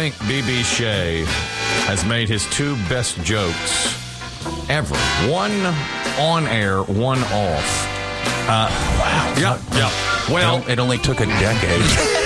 think B.B. Shea has made his two best jokes ever. One on air, one off. Wow. Yeah. Well, it only took a decade.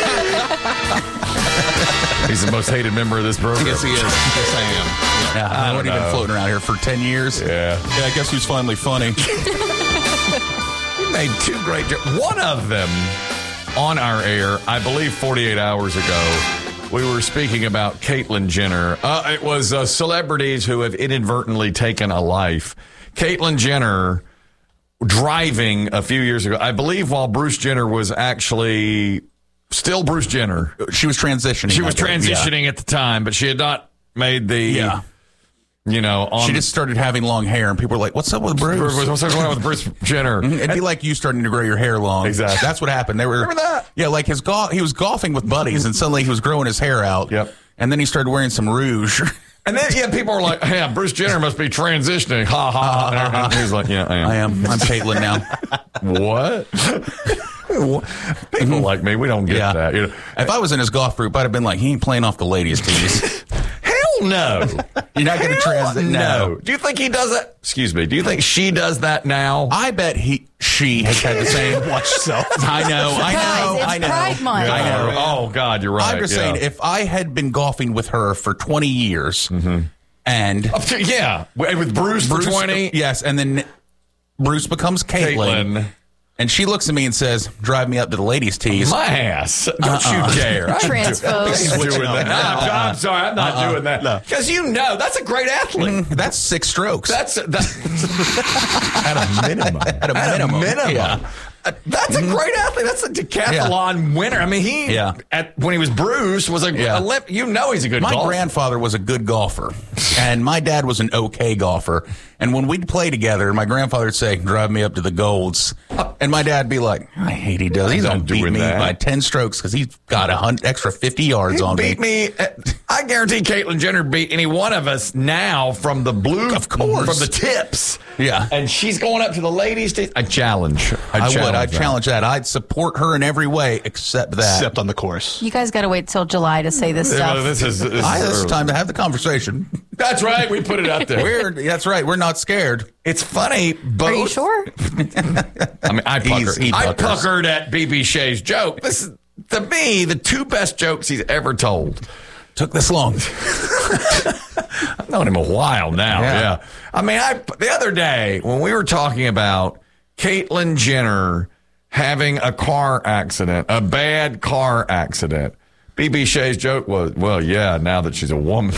He's the most hated member of this program. Yes, he is. Yes, I am. Yeah, I've already been floating around here for 10 years. Yeah, I guess who's finally funny? He made two great jokes. One of them on our air, I believe 48 hours ago, we were speaking about Caitlyn Jenner. It was celebrities who have inadvertently taken a life. Caitlyn Jenner driving a few years ago, I believe while Bruce Jenner was actually still Bruce Jenner. She was transitioning. She was transitioning at the time, but she had not made the... she just started having long hair, and people were like, "What's up with Bruce? What's going on with Bruce Jenner?" It'd be like you starting to grow your hair long. Exactly. That's what happened. Remember that? Yeah, like he was golfing with buddies, and suddenly he was growing his hair out. Yep. And then he started wearing some rouge. And then, people were like, "Hey, Bruce Jenner must be transitioning." Ha ha. And he's like, "Yeah, I am. I'm Caitlyn now." What? People like me, we don't get that. If I was in his golf group, I'd have been like, "He ain't playing off the ladies' tees." No. You're not going to transit. No. Do you think he does that? Excuse me. Do you think she does that now? I bet she has had the same. Watch yourself. I know. It's Pride Month. I know. Oh, God, you're right. I'm just saying, if I had been golfing with her for 20 years and... with Bruce for 20? Yes, and then Bruce becomes Caitlyn. And she looks at me and says, "Drive me up to the ladies' tees." My ass. Don't you dare. Transpose. I'm sorry. I'm not doing that. Because that's a great athlete. That's 6 strokes. That's at a minimum. At a minimum. Yeah. That's a great athlete. That's a decathlon winner. I mean, when he was Bruce, was he's a good golfer. My grandfather was a good golfer, and my dad was an okay golfer. And when we'd play together, my grandfather would say, "Drive me up to the golds." And my dad'd be like, "I hate he does. He's going to beat me by 10 strokes because he's got extra 50 yards on me." Beat me. I guarantee Caitlyn Jenner beat any one of us now from the blue. Of course. From the tips. Yeah. And she's going up to the ladies' tees. I challenge. I'd challenge that. I'd support her in every way except that. Except on the course. You guys got to wait till July to say this stuff. This is time to have the conversation. That's right. We put it out there. That's right. We're not scared. It's funny. Both. Are you sure? I mean, I puckered at B.B. Shea's joke. This is, to me, the two best jokes he's ever told. Took this long. I've known him a while now. Yeah. I mean, the other day when we were talking about Caitlyn Jenner having a car accident, a bad car accident, B.B. Shea's joke was, "Well, yeah, now that she's a woman."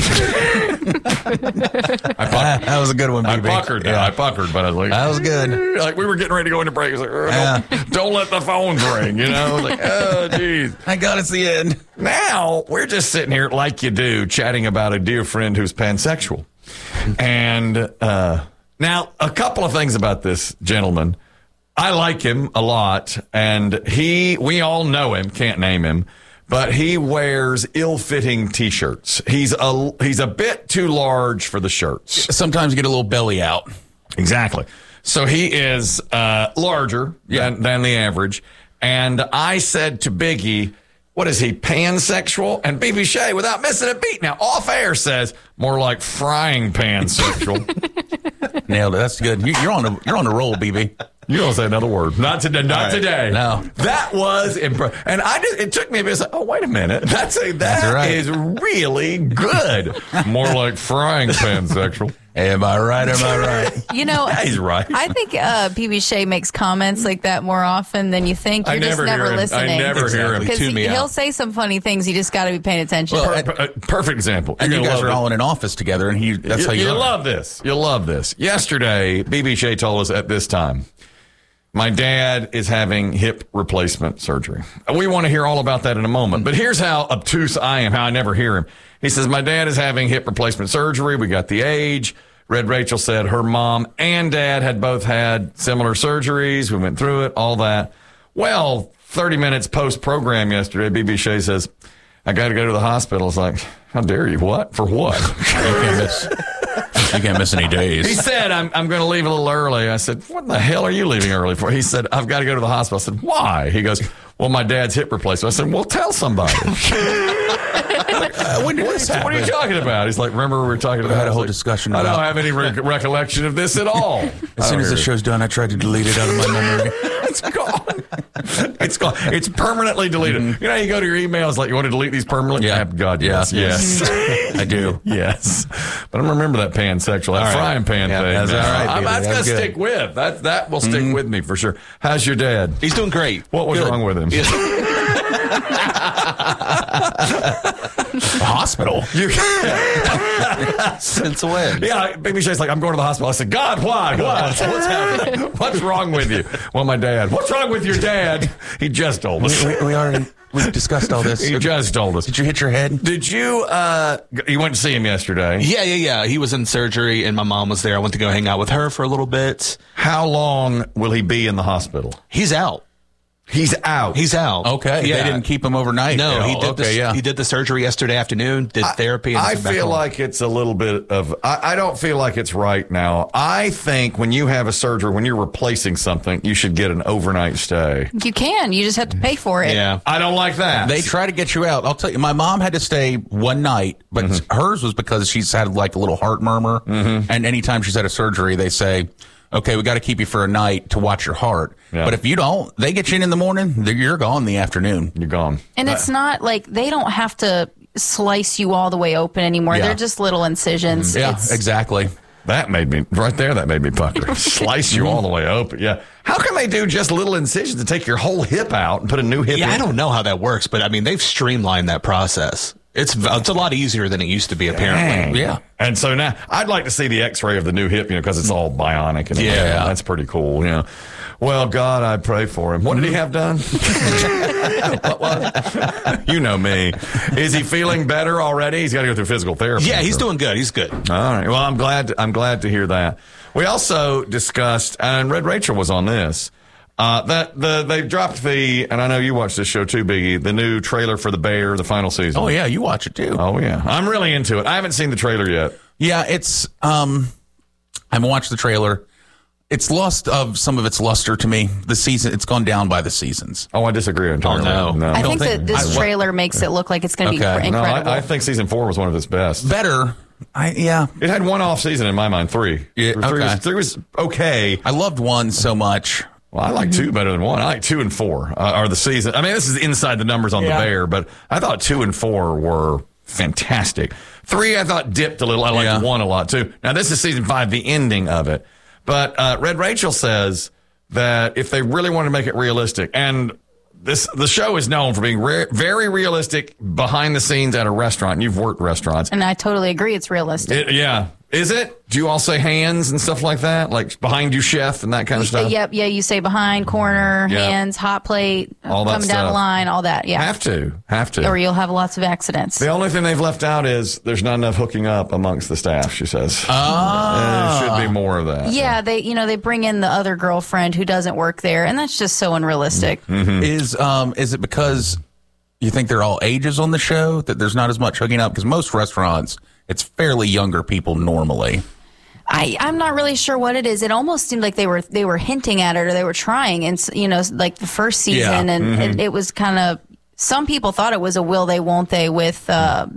That was a good one, B.B. I puckered, but I was like, that was good. Like we were getting ready to go into break. I was like, don't let the phones ring, Like, oh, geez. I got it's the end. Now we're just sitting here like you do, chatting about a dear friend who's pansexual. And now a couple of things about this gentleman. I like him a lot, and we all know him, can't name him. But he wears ill-fitting T-shirts. He's a bit too large for the shirts. Sometimes you get a little belly out. Exactly. So he is larger than the average. And I said to Biggie, what is he, pansexual? And B.B. Shea, without missing a beat, now off air says more like frying pansexual. Nailed it. That's good. You're on a roll, B.B. You don't say another word. Not today. Not today. No. That was impressive. And it took me a bit. Like, oh, wait a minute. That is really good. More like frying pansexual. Am I right? He's right. I think B.B. Shea makes comments like that more often than you think. You're just never listening. I never hear him. Because he'll say some funny things. You just got to be paying attention. Well, perfect example. And you guys are all in an office together, and that's how you love this. You'll love this. Yesterday, B.B. Shea told us at this time, my dad is having hip replacement surgery. We want to hear all about that in a moment. But here's how obtuse I am, how I never hear him. He says, my dad is having hip replacement surgery. We got the age. Red Rachel said her mom and dad had both had similar surgeries. We went through it, all that. Well, 30 minutes post-program yesterday, B.B. Shea says, I got to go to the hospital. It's like, how dare you? What? For what? You can't miss any days. He said, I'm going to leave a little early. I said, what the hell are you leaving early for? He said, I've got to go to the hospital. I said, why? He goes, well, my dad's hip replacement. I said, well, tell somebody. When did this happen? What are you talking about? He's like, remember we were talking about had a whole discussion I about don't have any recollection of this at all. As soon as the show's done, I tried to delete it out of my memory. It's gone. It's gone. It's permanently deleted. Mm-hmm. You know, you go to your emails like, you want to delete these permanently? Yeah. God, yes. Yes. I do. Yes. But I don't remember that pansexual, that frying pan thing. That's all right, that's going to stick with. That will stick with me for sure. How's your dad? He's doing great. What was wrong with him? The hospital. Since when? Yeah, Baby Shay's like, I'm going to the hospital. I said, God, why? What? What's happening? What's wrong with you? Well, my dad. What's wrong with your dad? He just told us. We discussed all this. He just told us. Did you hit your head? Did you, you went to see him yesterday? Yeah. He was in surgery, and my mom was there. I went to go hang out with her for a little bit. How long will he be in the hospital? He's out. He's out. Okay. Yeah. They didn't keep him overnight. No, he did the surgery yesterday afternoon, did therapy. And I feel like it's a little bit of, I don't feel like it's right now. I think when you have a surgery, when you're replacing something, you should get an overnight stay. You can. You just have to pay for it. Yeah. I don't like that. They try to get you out. I'll tell you, my mom had to stay one night, but hers was because she's had like a little heart murmur. Mm-hmm. And anytime she's had a surgery, they say, okay, we got to keep you for a night to watch your heart. Yeah. But if you don't, they get you in the morning, you're gone in the afternoon. You're gone. And it's not like they don't have to slice you all the way open anymore. Yeah. They're just little incisions. Yeah, exactly. That made me pucker. Slice you all the way open. Yeah. How can they do just little incisions to take your whole hip out and put a new hip in? Yeah, I don't know how that works, but I mean, they've streamlined that process. It's a lot easier than it used to be, apparently. Dang. Yeah. And so now I'd like to see the x-ray of the new hip, because it's all bionic. And yeah. That's pretty cool, Well, God, I pray for him. What did he have done? You know me. Is he feeling better already? He's got to go through physical therapy. Yeah, he's doing good. He's good. All right. Well, I'm glad to hear that. We also discussed, and Red Rachel was on this, that they dropped and I know you watched this show too, Biggie, the new trailer for The Bear, the final season. Oh, yeah, you watch it too. Oh, yeah. I'm really into it. I haven't seen the trailer yet. Yeah, it's, I haven't watched the trailer. It's lost some of its luster to me. The season, it's gone down by the seasons. Oh, I disagree entirely. No. I think that this trailer makes it look like it's going to be incredible. No, I think season 4 was one of its best. Better. Yeah. It had one off season in my mind, 3. Yeah, okay. 3 was okay. I loved 1 so much. Well, I like 2 better than 1. I like 2 and 4 are the season. I mean, this is inside the numbers on The Bear, but I thought 2 and 4 were fantastic. 3, I thought dipped a little. I liked 1 a lot too. Now, this is season 5, the ending of it. But Red Rachel says that if they really want to make it realistic, and the show is known for being very realistic behind the scenes at a restaurant. You've worked restaurants. And I totally agree it's realistic. Yeah. Is it? Do you all say hands and stuff like that? Like behind you, chef, and that kind of stuff? Yep. Yeah, you say behind, corner, hands, hot plate, all that coming stuff. down the line, all that. Yeah. Have to. Or you'll have lots of accidents. The only thing they've left out is there's not enough hooking up amongst the staff, she says. There should be more of that. Yeah, they bring in the other girlfriend who doesn't work there, and that's just so unrealistic. Mm-hmm. Is it because you think they're all ages on the show that there's not as much hooking up? Because most restaurants, it's fairly younger people normally. I'm not really sure what it is. It almost seemed like they were hinting at it, or they were trying, and like the first season, and it was kind of, some people thought it was a will they won't they with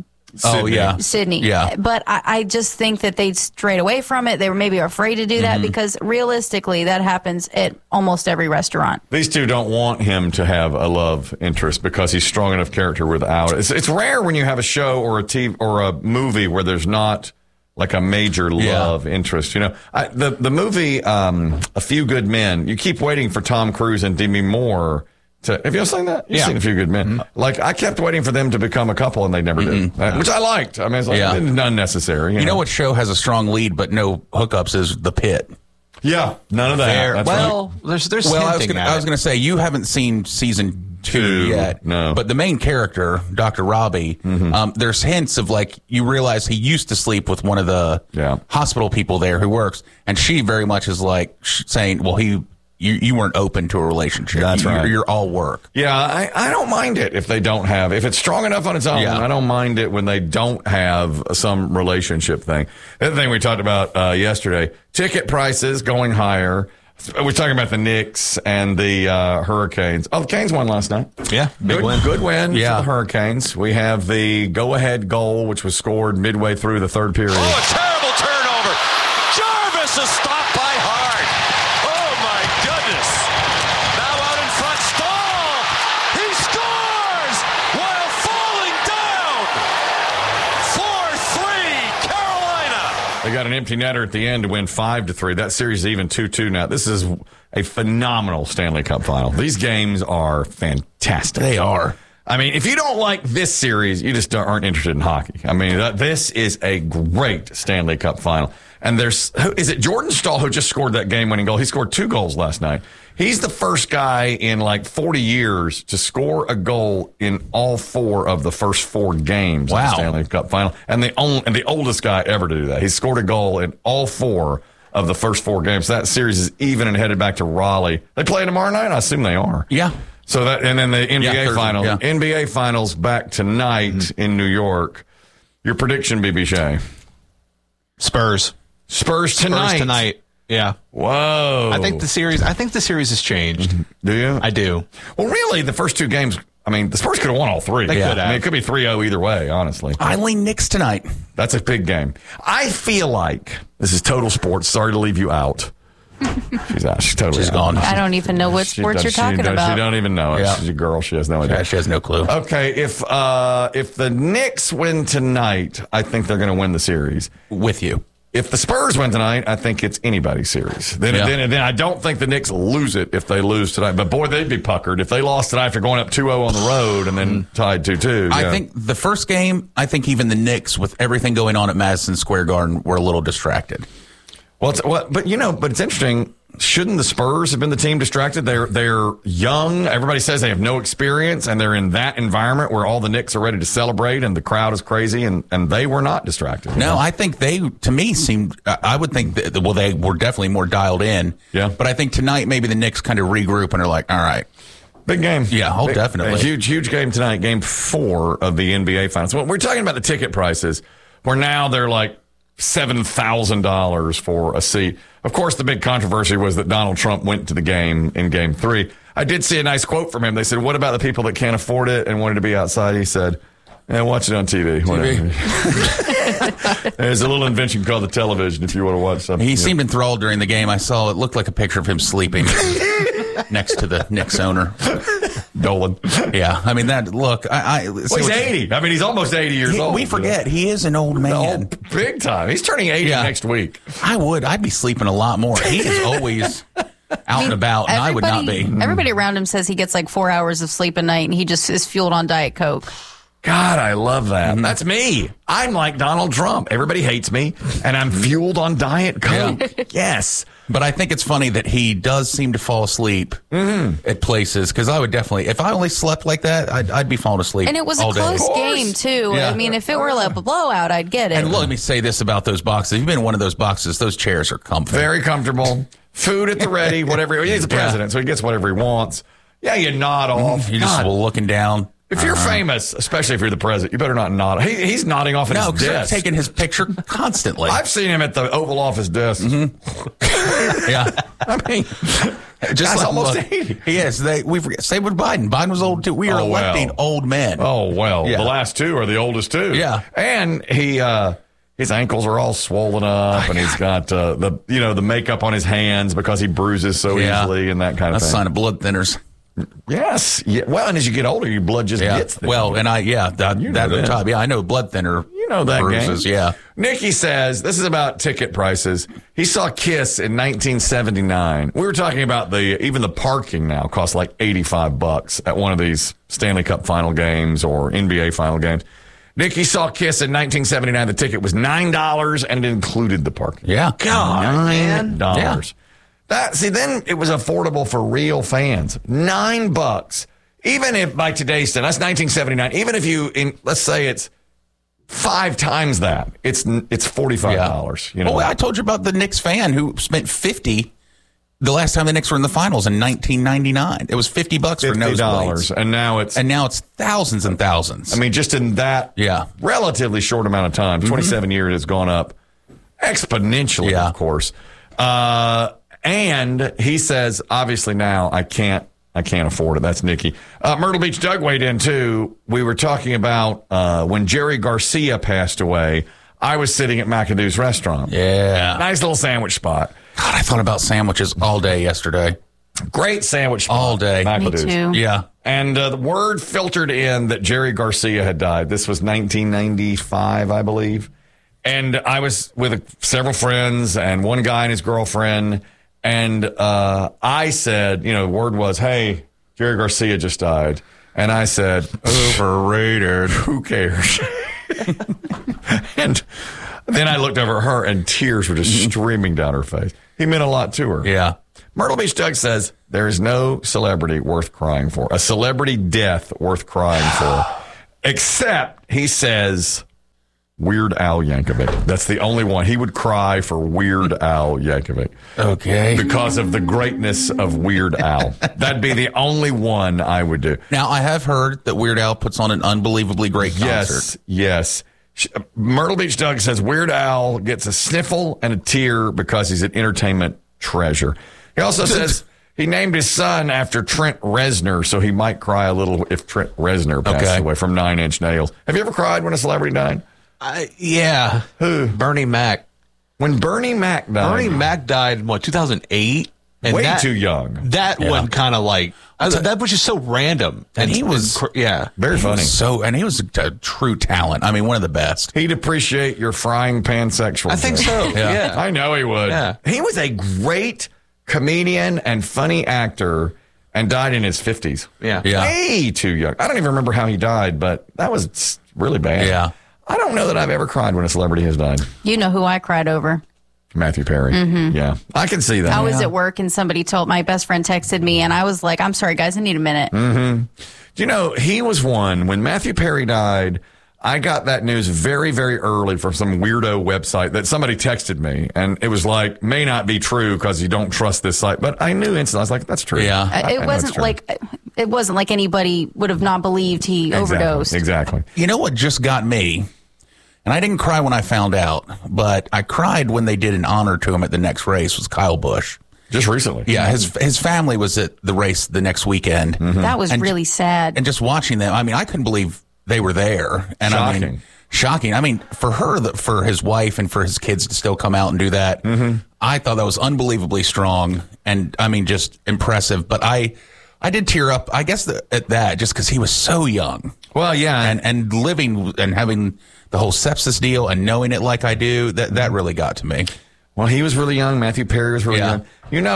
Sydney. Yeah. But I just think that they strayed away from it. They were maybe afraid to do that because realistically that happens at almost every restaurant. These two don't want him to have a love interest because he's strong enough character without it. It's rare when you have a show or a TV or a movie where there's not like a major love interest. The movie A Few Good Men, you keep waiting for Tom Cruise and Demi Moore to, have you ever seen that? You've seen A Few Good Men. Like, I kept waiting for them to become a couple, and they never did, which I liked. I mean, it's like unnecessary. You know what show has a strong lead but no hookups is The Pit. Yeah, none of that. There's I was going to say, you haven't seen season 2 yet. No. But the main character, Dr. Robbie, there's hints of, like, you realize he used to sleep with one of the hospital people there who works, and she very much is like saying, well, he you weren't open to a relationship. That's right. You're all work. Yeah, I don't mind it if they don't have. If it's strong enough on its own, I don't mind it when they don't have some relationship thing. The other thing we talked about yesterday, ticket prices going higher. We're talking about the Knicks and the Hurricanes. Oh, the Canes won last night. Yeah, big win. Good win for the Hurricanes. We have the go-ahead goal, which was scored midway through the third period. Oh, a terrible turnover. Jarvis is stopped by Hart. Oh, my goodness. Now out in front, Stahl. He scores while falling down. 4-3, Carolina. They got an empty netter at the end to win 5-3. That series is even 2-2 now. This is a phenomenal Stanley Cup final. These games are fantastic. They are. I mean, if you don't like this series, you just aren't interested in hockey. I mean, this is a great Stanley Cup final. And is it Jordan Stahl who just scored that game-winning goal? He scored 2 goals last night. He's the first guy in like 40 years to score a goal in all 4 of the first 4 games of the Stanley Cup final. And the oldest guy ever to do that. He scored a goal in all 4 of the first 4 games. That series is even and headed back to Raleigh. They play tomorrow night? I assume they are. Yeah. So that, and then the NBA finals. Yeah. NBA finals back tonight in New York. Your prediction, BB Shea? Spurs tonight. Yeah. Whoa. I think the series has changed. Do you? I do. Well, really, the first 2 games, I mean, the Spurs could have won all 3. They could have. I mean, it could be 3-0 either way, honestly. I lean Knicks tonight. That's a big game. I feel like, this is total sports, sorry to leave you out. She's out. She's totally She's out. gone. I don't even know what sports you're talking about. She don't even know it. Yeah. She's a girl. She has no idea. Yeah, she has no clue. Okay, if the Knicks win tonight, I think they're going to win the series. With you. If the Spurs win tonight, I think it's anybody's series. Then I don't think the Knicks lose it if they lose tonight. But boy, they'd be puckered if they lost tonight after going up 2-0 on the road and then tied 2-2. I think the first game, I think even the Knicks, with everything going on at Madison Square Garden, were a little distracted. But it's interesting. Shouldn't the Spurs have been the team distracted? They're young. Everybody says they have no experience, and they're in that environment where all the Knicks are ready to celebrate, and the crowd is crazy, and they were not distracted. No, I think to me, seemed, I would think that, they were definitely more dialed in. Yeah. But I think tonight, maybe the Knicks kind of regroup and are like, all right. Big game. Yeah, definitely. A huge game tonight, game 4 of the NBA Finals. Well, we're talking about the ticket prices, where now they're like $7,000 for a seat. Of course, the big controversy was that Donald Trump went to the game in Game 3. I did see a nice quote from him. They said, what about the people that can't afford it and wanted to be outside? He said, watch it on TV. There's a little invention called the television if you want to watch something. He seemed enthralled during the game. I saw it looked like a picture of him sleeping next to the Knicks owner. Dolan. Yeah, I mean, he's 80. I mean, he's almost 80 years old. We forget he is an old man. Big time. He's turning 80 next week. I'd be sleeping a lot more. He is always out and about, and I would not be. Everybody around him says he gets like 4 hours of sleep a night, and he just is fueled on Diet Coke. God, I love that. That's me. I'm like Donald Trump. Everybody hates me, and I'm fueled on Diet Coke. Yeah. Yes. But I think it's funny that he does seem to fall asleep at places, because I would definitely, if I only slept like that, I'd be falling asleep. And it was a close game, too. Yeah. I mean, if it were like a blowout, I'd get it. And let me say this about those boxes. If you've been in one of those boxes, those chairs are comfy. Very comfortable. Food at the ready, whatever. He's the president, so he gets whatever he wants. Yeah, you nod off. You're just looking down. If you're famous, especially if you're the president, you better not nod. He's nodding off at his desk. Taking his picture constantly. I've seen him at the Oval Office desk. Yeah. I mean, just like, almost 80. He is. We forget. Same with Biden. Biden was old, too. We are electing old men. Oh, well. Yeah. The last 2 are the oldest, too. Yeah. And his ankles are all swollen up, and he's got the makeup on his hands because he bruises so easily and that kind of thing. That's a sign of blood thinners. Yes. Yeah. Well, and as you get older, your blood just gets thinner. Well, and I know blood thinner. You know that bruises, game. Yeah. Nikki says, this is about ticket prices. He saw Kiss in 1979. We were talking about even the parking now costs like $85 at one of these Stanley Cup final games or NBA final games. Nikki saw Kiss in 1979. The ticket was $9 and it included the parking. Yeah. God, $9. Yeah. Then it was affordable for real fans. $9. Even if by today's standard, that's 1979. Even if let's say it's 5 times that, it's $45. Yeah. I told you about the Knicks fan who spent $50 The last time the Knicks were in the finals in 1999, it was $50 for nosebleeds, and now it's thousands and thousands. I mean, just in that relatively short amount of time, 27 years, it's gone up exponentially, of course. And he says, obviously now I can't afford it. That's Nikki. Myrtle Beach Doug weighed in too. We were talking about when Jerry Garcia passed away. I was sitting at McAdoo's restaurant. Yeah, nice little sandwich spot. God, I thought about sandwiches all day yesterday. Great sandwich spot. All day. McAdoo's. Me too. Yeah. And the word filtered in that Jerry Garcia had died. This was 1995, I believe. And I was with several friends and one guy and his girlfriend. And I said, the word was, hey, Jerry Garcia just died. And I said, overrated. Who cares? And then I looked over at her and tears were just streaming down her face. He meant a lot to her. Yeah. Myrtle Beach Doug says there is no celebrity worth crying for, a celebrity death worth crying for, except, he says, Weird Al Yankovic. That's the only one. He would cry for Weird Al Yankovic. Okay. Because of the greatness of Weird Al. That'd be the only one I would do. Now, I have heard that Weird Al puts on an unbelievably great concert. Yes. Myrtle Beach Doug says Weird Al gets a sniffle and a tear because he's an entertainment treasure. He also says he named his son after Trent Reznor, so he might cry a little if Trent Reznor passed away from Nine Inch Nails. Have you ever cried when a celebrity died? Yeah. Who? Bernie Mac. When Bernie Mac died. Bernie Mac died in, 2008? And way too young. That one kind of that was just so random. And he was, very funny. And he was a true talent. I mean, one of the best. He'd appreciate your frying pan sexual. I think so. Yeah. I know he would. Yeah. He was a great comedian and funny actor and died in his 50s. Yeah. Way too young. I don't even remember how he died, but that was really bad. Yeah. I don't know that I've ever cried when a celebrity has died. You know who I cried over? Matthew Perry. Mm-hmm. Yeah. I can see that. I was at work and somebody my best friend texted me and I was like, I'm sorry, guys, I need a minute. Mm-hmm. He was one. When Matthew Perry died, I got that news very, very early from some weirdo website that somebody texted me. And it was like, may not be true because you don't trust this site. But I knew instantly. I was like, that's true. Yeah. It wasn't like anybody would have not believed he overdosed. Exactly. You know what just got me? And I didn't cry when I found out, but I cried when they did an honor to him at the next race, was Kyle Busch. Just recently. Yeah, his family was at the race the next weekend. Mm-hmm. That was really sad. And just watching them, I mean, I couldn't believe they were there. And shocking. I mean, for for his wife and for his kids to still come out and do that, I thought that was unbelievably strong and, I mean, just impressive. But I did tear up, I guess, at that, just because he was so young. Well, yeah. And living and having the whole sepsis deal and knowing it like I do, that really got to me. Well, he was really young. Matthew Perry was really young.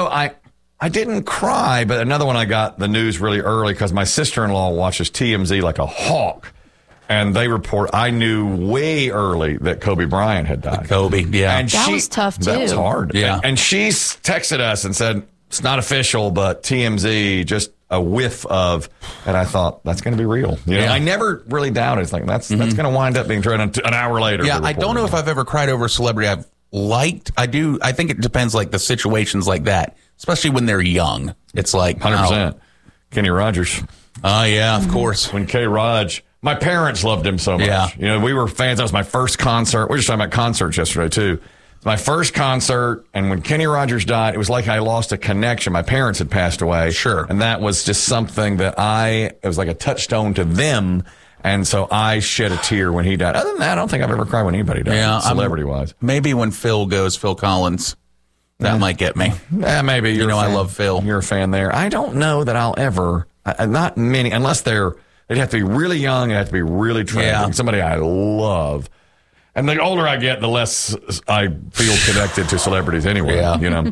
I didn't cry, but another one I got the news really early because my sister-in-law watches TMZ like a hawk. And they report, I knew way early that Kobe Bryant had died. Kobe, yeah. And that was tough, too. That was hard. Yeah. And she texted us and said, it's not official, but TMZ, just a whiff of, and I thought, that's going to be real. I never really doubted. It's like, that's going to wind up being true an hour later. Yeah, I don't know if I've ever cried over a celebrity I've liked. I think it depends, like, the situations like that, especially when they're young. It's like 100%. Kenny Rogers. Oh, yeah, of course. When K-Raj, my parents loved him so much. Yeah. We were fans. That was my first concert. We were just talking about concerts yesterday, too. My first concert, and when Kenny Rogers died, it was like I lost a connection. My parents had passed away. Sure. And that was just something that it was like a touchstone to them. And so I shed a tear when he died. Other than that, I don't think I've ever cried when anybody died, celebrity-wise. Maybe when Phil Collins. That might get me. Yeah, maybe. I love Phil. You're a fan there. I don't know that I'll ever, not many, unless they'd have to be really young, it'd have to be really tragic. Somebody I love. And the older I get, the less I feel connected to celebrities anyway. Yeah.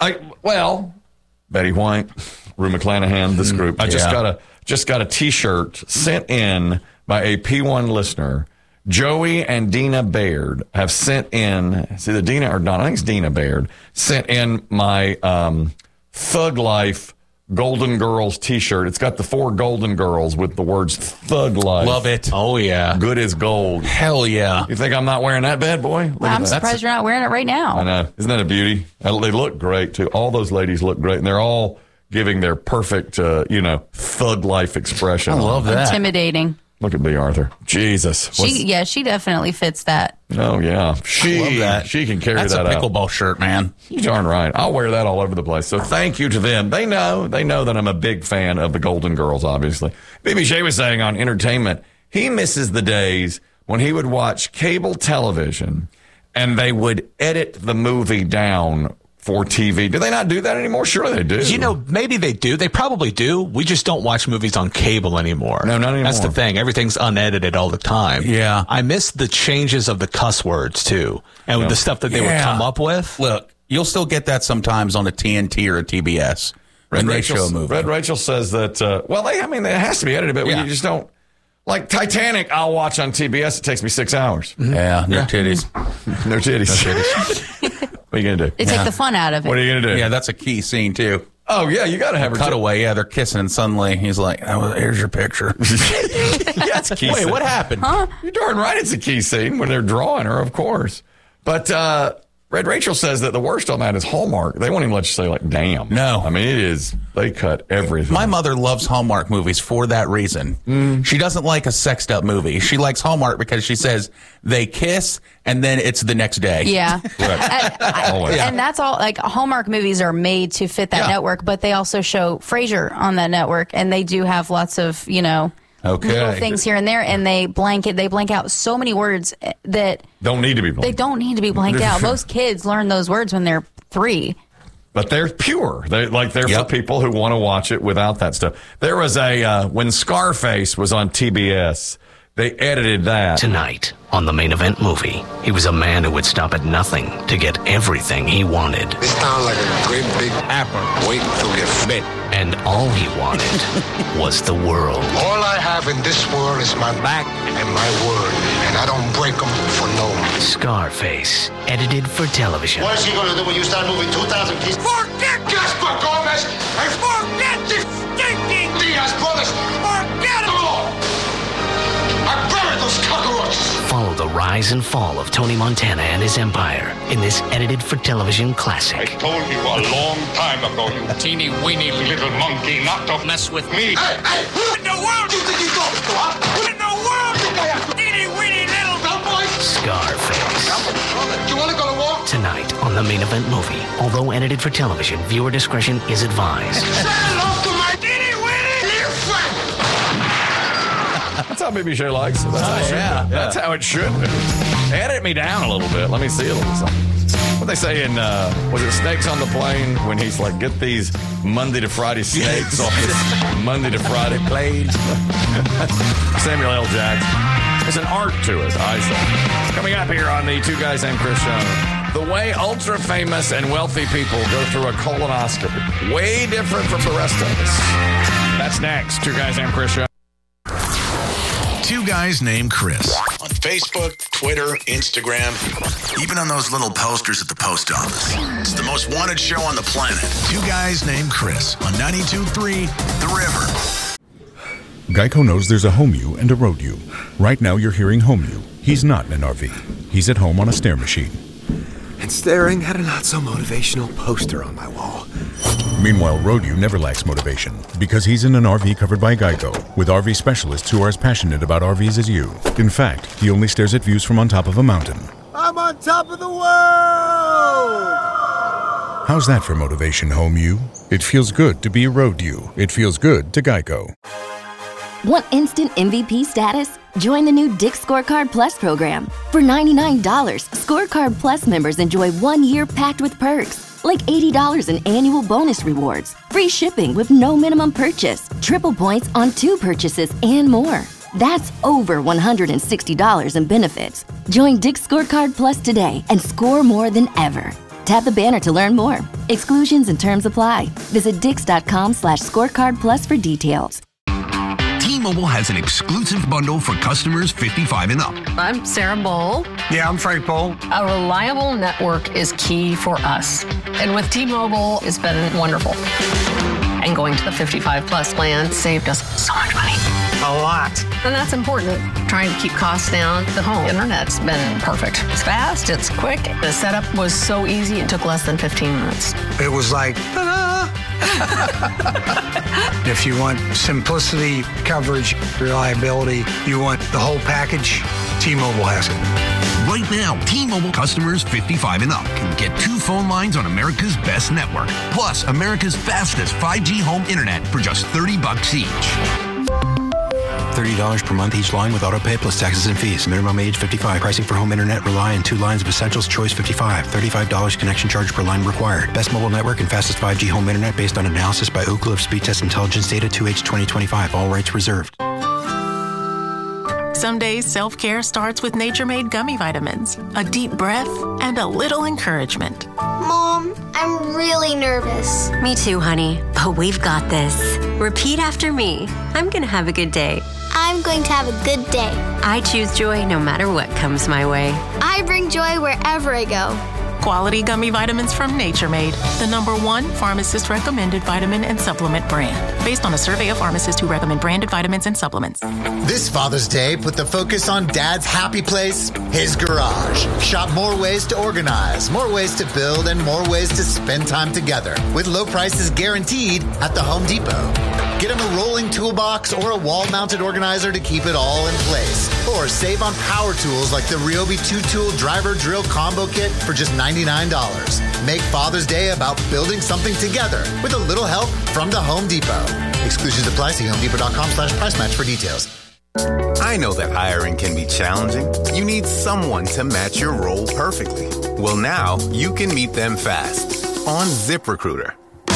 Betty White, Rue McClanahan, this group. I just got a T-shirt sent in by a P1 listener. Joey and Dina Baird have sent in, it's either Dina or Donna, I think it's Dina Baird, sent in my Thug Life Golden Girls t-shirt. It's got the 4 Golden Girls with the words Thug Life. Love it. Oh, yeah. Good as gold. Hell yeah. You think I'm not wearing that bad boy? Look at I'm that. surprised you're not wearing it right now. I know. Isn't that a beauty? They look great, too. All those ladies look great, and they're all giving their perfect, Thug Life expression. I love that. Intimidating. Look at B. Arthur. Jesus. She definitely fits that. Oh, yeah. Love that. She can carry That's that a out. pickleball shirt, man. You darn right. I'll wear that all over the place. So thank you to them. They know that I'm a big fan of the Golden Girls, obviously. BBJ was saying on entertainment, he misses the days when he would watch cable television and they would edit the movie down for TV. Do they not do that anymore? Surely they do. Maybe they do. They probably do. We just don't watch movies on cable anymore. No, not anymore. That's the thing. Everything's unedited all the time. Yeah. I miss the changes of the cuss words, too, and the stuff that they would come up with. Look, you'll still get that sometimes on a TNT or a TBS when they show a movie. Red Rachel says that, it has to be edited, but you just don't. Like Titanic, I'll watch on TBS. It takes me 6 hours. Yeah, no titties. No titties. What are you going to do? They take the fun out of it. What are you going to do? Yeah, that's a key scene, too. Oh, yeah, you got to have her Cutaway, yeah, they're kissing, and suddenly he's like, here's your picture. Yeah, it's a key scene. Wait, what happened? Huh? You're darn right it's a key scene when they're drawing her, of course. But Red Rachel says that the worst on that is Hallmark. They won't even let you say, like, damn. No. I mean, it is. They cut everything. My mother loves Hallmark movies for that reason. She doesn't like a sexed up movie. She likes Hallmark because she says they kiss and then it's the next day. Yeah. Always. And that's all, like, Hallmark movies are made to fit that network, but they also show Frasier on that network, and they do have lots of, little things here and there, and they blank out so many words that don't need to be blanked. they don't need to be blanked out. Most kids learn those words when they're 3. But they're pure. They're for people who want to watch it without that stuff. There was when Scarface was on TBS, they edited that. Tonight, on the main event movie, he was a man who would stop at nothing to get everything he wanted. This sounds like a great big apple waiting to get bit. And all he wanted was the world. All I have in this world is my back and my word, and I don't break them for no one. Scarface, edited for television. What is he going to do when you start moving 2,000 kids? Forget Gaspar Gomez and forget the stinking Diaz brothers. Forget them all. I buried those cockroaches. Follow the rise and fall of Tony Montana and his empire in this edited for television classic. I told you a long time ago, you teeny weeny little monkey, not to mess with me. Hey, who in the world do you think you're talking to, huh? Who in the world do you think I am? Teeny weeny little bellboy. Scarface. You want to go to war? Tonight on the main event movie. Although edited for television, viewer discretion is advised. Say hello to my teeny weeny little friend. That's how BBJ likes it. That's how it should be. Edit me down a little bit. Let me see a little something. What they say in, was it Snakes on the Plane? When he's like, get these Monday to Friday snakes off this Monday to Friday plane. Samuel L. Jackson. There's an art to it, I say. Coming up here on the Two Guys Named Chris show. The way ultra famous and wealthy people go through a colonoscopy. Way different from the rest of us. That's next. Two Guys Named Chris show. Two Guys Named Chris. On Facebook, Twitter, Instagram, even on those little posters at the post office. It's the most wanted show on the planet. Two Guys Named Chris on 92.3 The River. Geico knows there's a home you and a road you. Right now you're hearing home you. He's not in an RV. He's at home on a stair machine. And staring at a not-so-motivational poster on my wall. Meanwhile, road you never lacks motivation because he's in an RV covered by Geico with RV specialists who are as passionate about RVs as you. In fact, he only stares at views from on top of a mountain. I'm on top of the world! How's that for motivation, home you? It feels good to be a road you. It feels good to Geico. Want instant MVP status? Join the new Dick's Scorecard Plus program. For $99, Scorecard Plus members enjoy 1 year packed with perks, like $80 in annual bonus rewards, free shipping with no minimum purchase, triple points on 2 purchases, and more. That's over $160 in benefits. Join Dick's Scorecard Plus today and score more than ever. Tap the banner to learn more. Exclusions and terms apply. Visit dix.com/scorecard plus for details. T-Mobile has an exclusive bundle for customers 55 and up. I'm Sarah Bowl. Yeah, I'm Frank Bowl. A reliable network is key for us. And with T-Mobile, it's been wonderful. And going to the 55 Plus plan saved us so much money. A lot. And that's important. Trying to keep costs down. The home internet's been perfect. It's fast, it's quick. The setup was so easy, it took less than 15 minutes. It was like, ta-da! If you want simplicity, coverage, reliability, you want the whole package, T-Mobile has it. Right now, T-Mobile customers 55 and up can get 2 phone lines on America's best network, plus America's fastest 5G home internet for just $30 each. $30 per month each line with auto pay plus taxes and fees. Minimum age 55. Pricing for home internet rely on 2 lines of Essentials Choice 55. $35 connection charge per line required. Best mobile network and fastest 5G home internet based on analysis by Ookla of Speed Test Intelligence data 2H 2025. All rights reserved. Some days self-care starts with Nature-Made gummy vitamins. A deep breath and a little encouragement. Mom, I'm really nervous. Me too, honey. But we've got this. Repeat after me. I'm going to have a good day. I'm going to have a good day. I choose joy no matter what comes my way. I bring joy wherever I go. Quality gummy vitamins from Nature-Made, the #1 pharmacist-recommended vitamin and supplement brand, based on a survey of pharmacists who recommend branded vitamins and supplements. This Father's Day, put the focus on Dad's happy place, his garage. Shop more ways to organize, more ways to build, and more ways to spend time together, with low prices guaranteed at the Home Depot. Get him a rolling toolbox or a wall-mounted organizer to keep it all in place. Or save on power tools like the Ryobi 2-tool driver drill combo kit for just $99. Make Father's Day about building something together with a little help from the Home Depot. Exclusions apply. See homedepot.com/price match for details. I know that hiring can be challenging. You need someone to match your role perfectly. Well, now you can meet them fast on ZipRecruiter.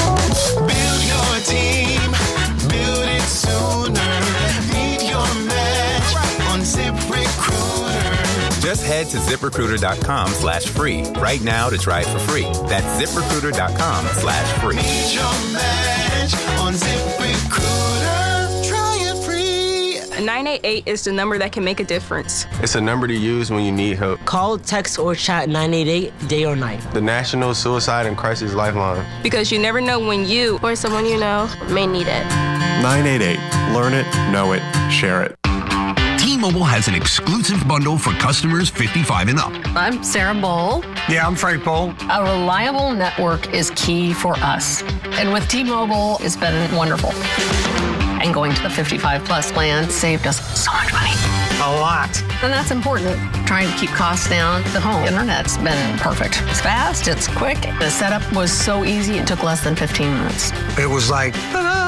Build your team. Build it sooner. Meet your match on ZipRecruiter. Just head to ZipRecruiter.com/free right now to try it for free. That's ZipRecruiter.com/free. Meet your match on ZipRecruiter. Try it free. 988 is the number that can make a difference. It's a number to use when you need help. Call, text, or chat 988 day or night. The National Suicide and Crisis Lifeline. Because you never know when you or someone you know may need it. 988. Learn it, know it, share it. T-Mobile has an exclusive bundle for customers 55 and up. I'm Sarah Bowl. Yeah, I'm Frank Bowl. A reliable network is key for us. And with T-Mobile, it's been wonderful. And going to the 55 Plus plan saved us so much money. A lot. And that's important. Trying to keep costs down. The home internet's been perfect. It's fast, it's quick. The setup was so easy, it took less than 15 minutes. It was like, ta-da!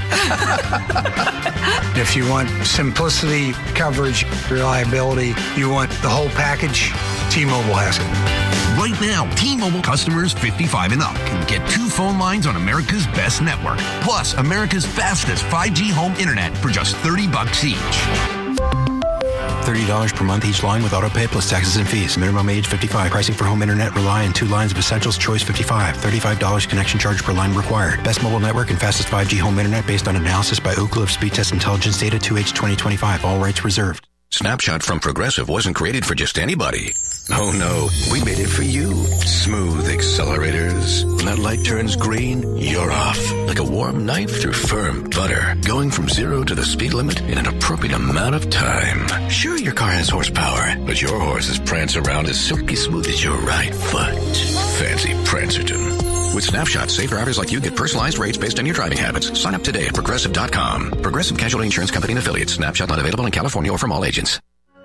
If you want simplicity, coverage, reliability, you want the whole package, T-Mobile has it. Right now, T-Mobile customers 55 and up can get 2 phone lines on America's best network, plus America's fastest 5G home internet for just $30 each. $30 per month each line with auto pay plus taxes and fees. Minimum age 55. Pricing for home internet rely on 2 lines of Essentials Choice 55. $35 connection charge per line required. Best mobile network and fastest 5G home internet based on analysis by Ookla of Speed Test Intelligence data 2H 2025. All rights reserved. Snapshot from Progressive wasn't created for just anybody. Oh no, we made it for you. Smooth accelerators. When that light turns green, you're off. Like a warm knife through firm butter. Going from 0 to the speed limit in an appropriate amount of time. Sure, your car has horsepower, but your horses prance around as silky smooth as your right foot. Fancy Prancerton. With Snapshot, safe drivers like you get personalized rates based on your driving habits. Sign up today at Progressive.com. Progressive Casualty Insurance Company and Affiliates. Snapshot not available in California or from all agents.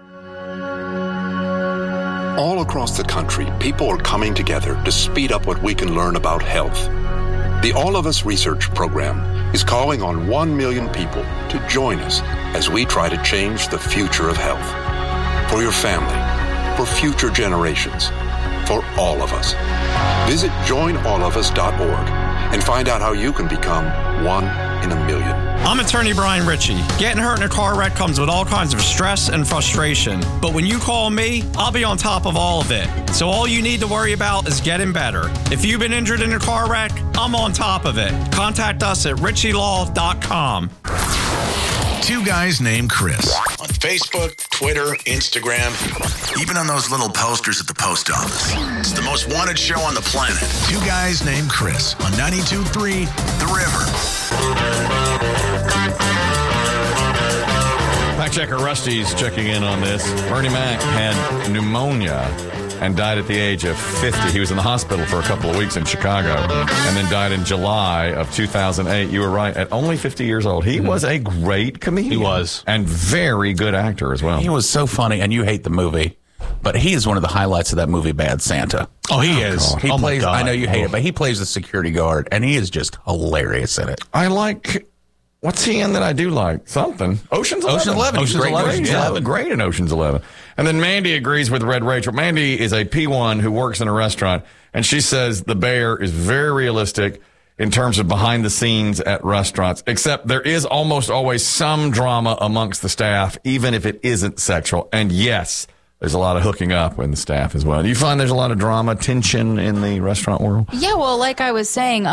All across the country, people are coming together to speed up what we can learn about health. The All of Us Research Program is calling on 1 million people to join us as we try to change the future of health. For your family, for future generations, for all of us. Visit joinallofus.org and find out how you can become 1 in a million. I'm attorney Brian Ritchie. Getting hurt in a car wreck comes with all kinds of stress and frustration. But when you call me, I'll be on top of all of it. So all you need to worry about is getting better. If you've been injured in a car wreck, I'm on top of it. Contact us at ritchielaw.com. 2 guys named Chris. On Facebook, Twitter, Instagram, even on those little posters at the post office. It's the most wanted show on the planet. 2 guys named Chris on 92.3 The River. Fact checker Rusty's checking in on this. Bernie Mac had pneumonia and died at the age of 50. He was in the hospital for a couple of weeks in Chicago and then died in July of 2008. You were right, at only 50 years old. He was a great comedian. He was. And very good actor as well. He was so funny, and you hate the movie, but he is one of the highlights of that movie, Bad Santa. Oh, he is. God. He plays, I know you hate it, but he plays the security guard, and he is just hilarious in it. I like... What's he in that I do like? Something. Ocean's 11. Ocean's 11. Great in Ocean's 11. And then Mandy agrees with Red Rachel. Mandy is a P1 who works in a restaurant, and she says the bear is very realistic in terms of behind the scenes at restaurants, except there is almost always some drama amongst the staff, even if it isn't sexual. And yes, there's a lot of hooking up in the staff as well. Do you find there's a lot of drama, tension in the restaurant world? Yeah, well, like I was saying,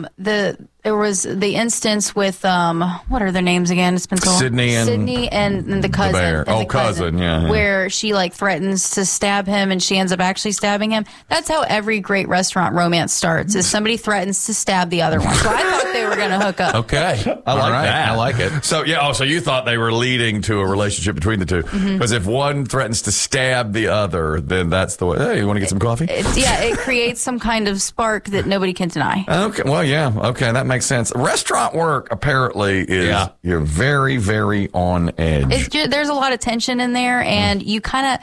there was the instance with what are their names again? It's been so long. Sydney and the cousin. The bear. And the cousin, yeah. Where she like threatens to stab him and she ends up actually stabbing him. That's how every great restaurant romance starts. Is somebody threatens to stab the other one. So I thought they were going to hook up. Okay, I like that. I like it. So yeah, so you thought they were leading to a relationship between the two because if one threatens to stab the other, then that's the way. Hey, you want to get some coffee? It creates some kind of spark that nobody can deny. Okay, well, yeah, okay, that makes sense. Restaurant work apparently is you're very, very on edge. There's a lot of tension in there, and you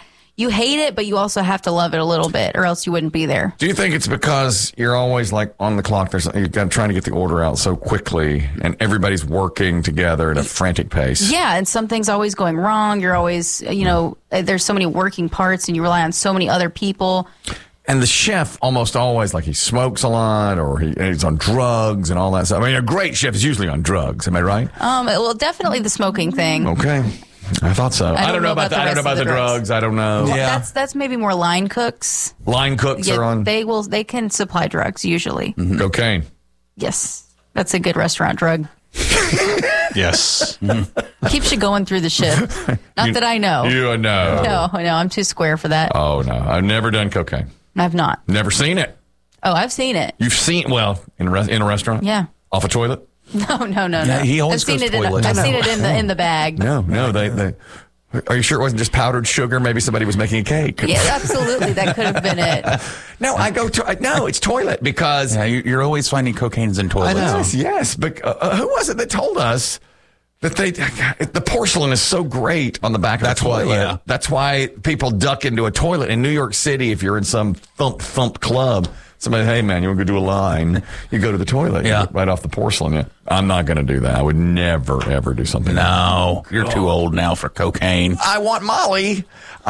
hate it, but you also have to love it a little bit, or else you wouldn't be there. Do you think it's because you're always like on the clock? You're trying to get the order out so quickly, and everybody's working together at a frantic pace. Yeah, and something's always going wrong. You're always, there's so many working parts, and you rely on so many other people. And the chef almost always, like, he smokes a lot or he's on drugs and all that stuff. I mean, a great chef is usually on drugs. Am I right? Well, definitely the smoking thing. Okay. I thought so. I don't know about I don't know about the drugs. I don't know. Well, that's maybe more line cooks. Line cooks are on. They can supply drugs usually. Mm-hmm. Cocaine. Yes. That's a good restaurant drug. Yes. Keeps you going through the shift. Not that I know. You know. No, I'm too square for that. Oh, no. I've never done cocaine. I've not. Never seen it. Oh, I've seen it. You've seen, in a restaurant? Yeah. Off a toilet? No. Yeah, he always goes toilet. I've seen it in the bag. No, they are you sure it wasn't just powdered sugar? Maybe somebody was making a cake. Yeah, absolutely. That could have been it. No, it's toilet because... Yeah, you're always finding cocaines in toilets. I know. Yes, but who was it that told us that the porcelain is so great on the back of the toilet? Yeah. That's why people duck into a toilet. In New York City, if you're in some thump club, somebody, hey, man, you want to go do a line? You go to the toilet. Yeah. Right off the porcelain. Yeah. I'm not going to do that. I would never, ever do something like that. No, you're too old now for cocaine. I want Molly.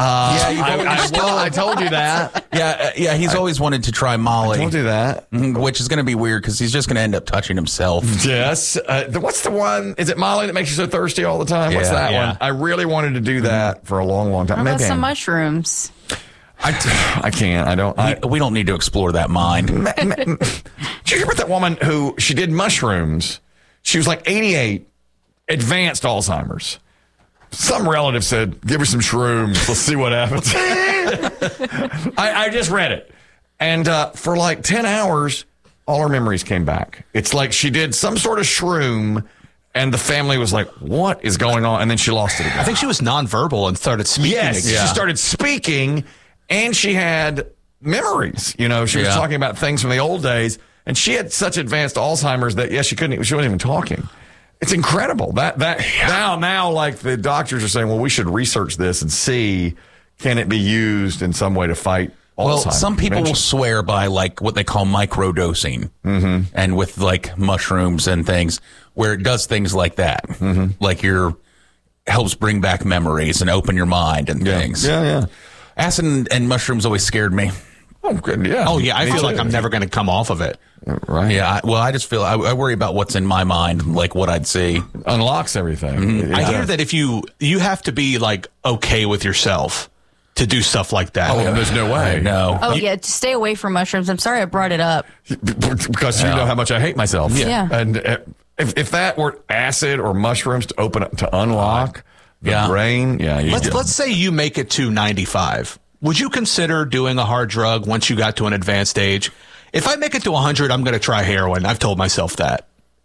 I told you that. Yeah, he's always wanted to try Molly. I told you that. Which is going to be weird because he's just going to end up touching himself. Yes. What's the one? Is it Molly that makes you so thirsty all the time? What's that one? I really wanted to do that for a long, long time. How about some mushrooms? I can't. I don't. We don't need to explore that mind. Did you hear about that woman who she did mushrooms? She was like 88, advanced Alzheimer's. Some relative said, give her some shrooms. Let's see what happens. I just read it. And for like 10 hours, all her memories came back. It's like she did some sort of shroom, and the family was like, what is going on? And then she lost it again. I think she was nonverbal and started speaking again. She started speaking, and she had memories. She was talking about things from the old days, and she had such advanced Alzheimer's that, she wasn't even talking. It's incredible. Now, like the doctors are saying, well, we should research this and see, can it be used in some way to fight Alzheimer's? Well, some people will swear by like what they call microdosing, and with like mushrooms and things, where it does things like that, like helps bring back memories and open your mind and things. Yeah. Acid and mushrooms always scared me. Oh, good. Yeah. Oh, yeah. I feel like I'm never going to come off of it. Right. Yeah. I just feel I worry about what's in my mind, like what I'd see. Unlocks everything. I hear that if you have to be like okay with yourself to do stuff like that. Oh, there's no way. No. Oh, yeah. To stay away from mushrooms. I'm sorry I brought it up. Because you know how much I hate myself. Yeah. And if that were acid or mushrooms to open up, to unlock the brain, Let's say you make it to 95. Would you consider doing a hard drug once you got to an advanced age? If I make it to 100, I'm going to try heroin. I've told myself that.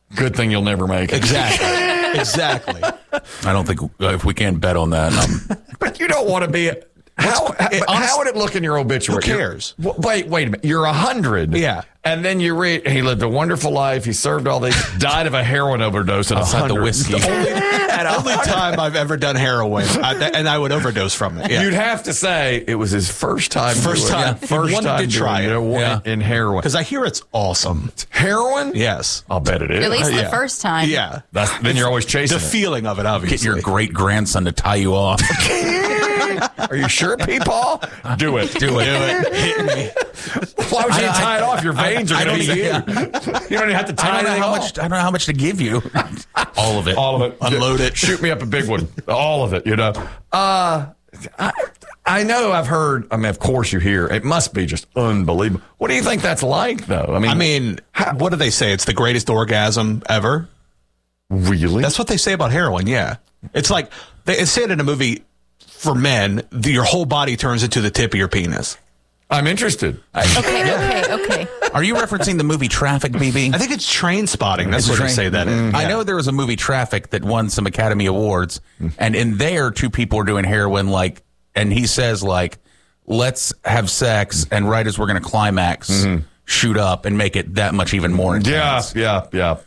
Good thing you'll never make it. Exactly. I don't think if we can't bet on that. But you don't want to be. How would it look in your obituary? Who cares? Wait a minute. You're 100. Yeah. And then you read, he lived a wonderful life. He served all these, died of a heroin overdose at 100. The whiskey. Only time I've ever done heroin, and I would overdose from it. Yeah. You'd have to say it was his first time. First time to try it. In heroin. Because I hear it's awesome. Heroin? Yes. I'll bet it is. At least the first time. Yeah. Then you're always chasing the feeling of it, obviously. Get your great-grandson to tie you off. Are you sure, P-Paul? Do it. Do it. Hit me. Why would you tie it off? Your veins are going to be huge. You don't even have to tie it off. I don't know how much to give you. All of it. All of it. Unload it. Shoot me up a big one. All of it, you know. I know I've heard, I mean, of course you hear, it must be just unbelievable. What do you think that's like, though? I mean, what do they say? It's the greatest orgasm ever? Really? That's what they say about heroin, yeah. It's like, they say it in a movie for men, your whole body turns into the tip of your penis. I'm interested. Okay. Are you referencing the movie Traffic, BB? I think it's Train Spotting. That's what they say that in. I know there was a movie Traffic that won some Academy Awards, and in there, two people are doing heroin, and he says, let's have sex, and right as we're going to climax, shoot up and make it that much even more intense. Yeah.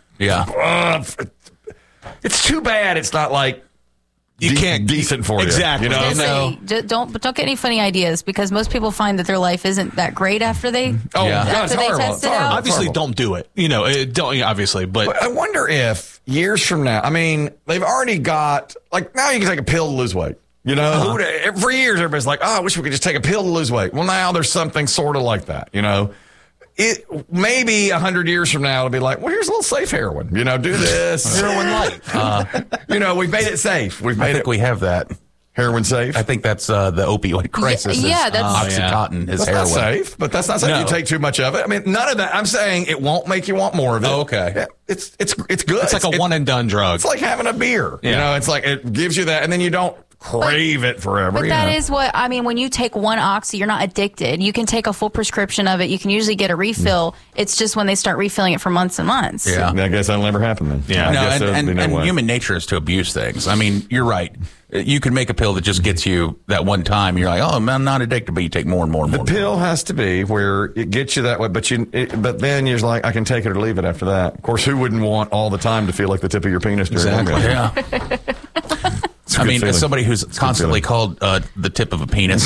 It's too bad it's not like you can't decent for exactly. You know? Don't get any funny ideas, because most people find that their life isn't that great after they test it out. Obviously, don't do it. You know, don't obviously. But I wonder if years from now, I mean, they've already got now you can take a pill to lose weight. You know, for years everybody's like, "Oh, I wish we could just take a pill to lose weight." Well, now there's something sort of like that. You know. It maybe 100 years from now it'll be like, well, here's a little safe heroin. You know, do this heroin light. You know, we've made it safe. I think we have that heroin safe. I think that's the opioid crisis. Yeah, that's OxyContin is that's heroin. Not safe, but that's not safe. No. You take too much of it. I mean, none of that. I'm saying it won't make you want more of it. Oh, okay. Yeah, it's good. It's like a one and done drug. It's like having a beer. Yeah. You know, it's like it gives you that, and then you don't crave it forever. But that is what I mean. When you take one oxy, you're not addicted. You can take a full prescription of it. You can usually get a refill. It's just when they start refilling it for months and months. Yeah, I guess that'll never happen then. Yeah, and human nature is to abuse things. I mean, you're right. You can make a pill that just gets you that one time. And you're like, oh, I'm not addicted, but you take more and more and more. The pill has to be where it gets you that way, but then you're like, I can take it or leave it after that. Of course, who wouldn't want all the time to feel like the tip of your penis? Exactly. Yeah. I mean, as somebody who's constantly called the tip of a penis,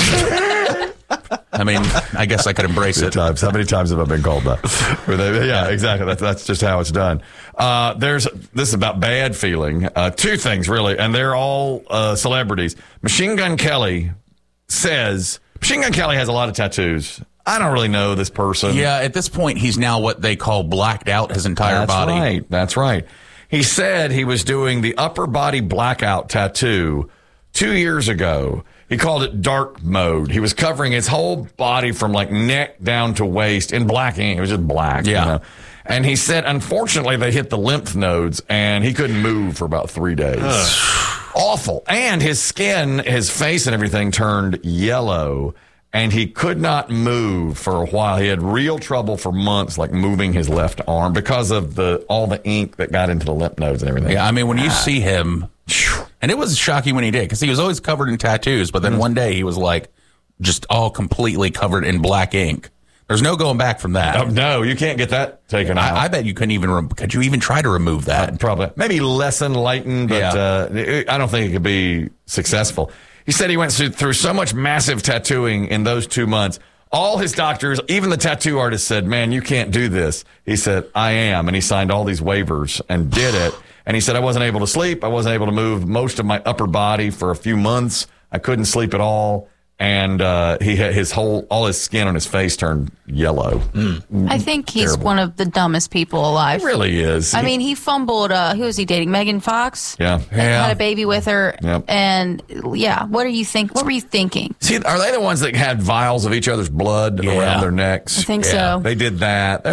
I mean, I guess I could embrace it. How many times have I been called that? Yeah, exactly. That's just how it's done. This is about bad feeling. Two things, really, and they're all celebrities. Machine Gun Kelly says, Machine Gun Kelly has a lot of tattoos. I don't really know this person. Yeah, at this point, he's now what they call blacked out his entire body. That's right. He said he was doing the upper body blackout tattoo 2 years ago. He called it dark mode. He was covering his whole body from neck down to waist in black ink. It was just black. Yeah. You know? And he said, unfortunately, they hit the lymph nodes and he couldn't move for about 3 days. Awful. And his skin, his face and everything turned yellow. And he could not move for a while. He had real trouble for months, moving his left arm because of all the ink that got into the lymph nodes and everything. Yeah, I mean, when you see him, and it was shocking when he did, because he was always covered in tattoos, but then one day he was just all completely covered in black ink. There's no going back from that. Oh, no, you can't get that taken out. I bet you couldn't even. Could you even try to remove that? Probably. Maybe lessen, lighten, but I don't think it could be successful. He said he went through so much massive tattooing in those 2 months. All his doctors, even the tattoo artist, said, man, you can't do this. He said, I am. And he signed all these waivers and did it. And he said, I wasn't able to sleep. I wasn't able to move most of my upper body for a few months. I couldn't sleep at all. And he had all his skin on his face turned yellow. I think he's one of the dumbest people alive. He really is. I mean, he fumbled. Who was he dating? Megan Fox. Yeah. Had a baby with her. Yep. And what were you thinking? See, are they the ones that had vials of each other's blood around their necks? I think so. They did that.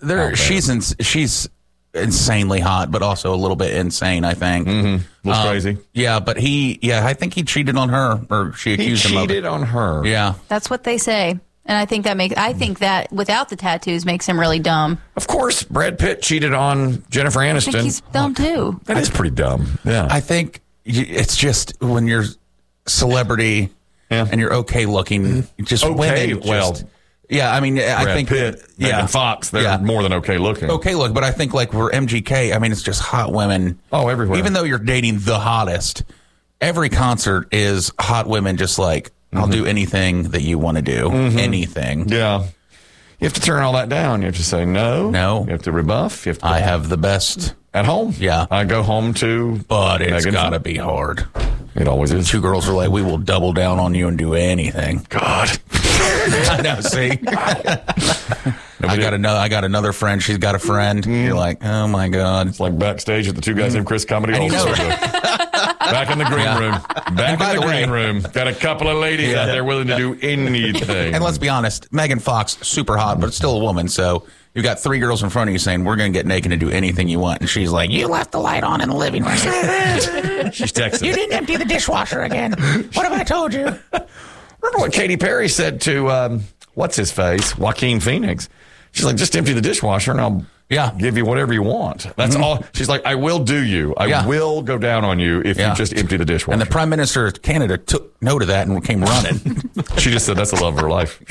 She's insanely hot, but also a little bit insane, I think. Mm-hmm. Looks crazy. Yeah, but I think he cheated on her, or she accused him of it. He cheated on her. Yeah. That's what they say. And I think that without the tattoos makes him really dumb. Of course, Brad Pitt cheated on Jennifer Aniston. I think he's dumb too. That is pretty dumb. Yeah. I think it's just when you're celebrity and you're okay looking, just women. Yeah, I mean, I think Pitt, Megan Fox, they're more than okay looking. Okay, look, but I think like for MGK, I mean, it's just hot women. Oh, everywhere. Even though you're dating the hottest, every concert is hot women. Just like I'll do anything that you want to do, anything. Yeah, you have to turn all that down. You have to say no. You have to rebuff. You have to I have the best at home. Yeah, I go home to, but it's got to be hard. It always is. Two girls are like, we will double down on you and do anything. God. I know, see? I got another friend. She's got a friend. You're like, oh my God. It's like backstage at the Two Guys Named Chris Comedy Hall. Back in the green room. Back in the green room. Got a couple of ladies out there willing to do anything. And let's be honest, Megan Fox, super hot, but still a woman. So you've got three girls in front of you saying, we're going to get naked and do anything you want. And she's like, you left the light on in the living room. She's texting. You didn't empty the dishwasher again. What have I told you? Remember what Katy Perry said to, what's his face? Joaquin Phoenix. She's like, just empty the dishwasher and I'll give you whatever you want. That's all. She's like, I will do you. I will go down on you if you just empty the dishwasher. And the Prime Minister of Canada took note of that and came running. She just said that's the love of her life.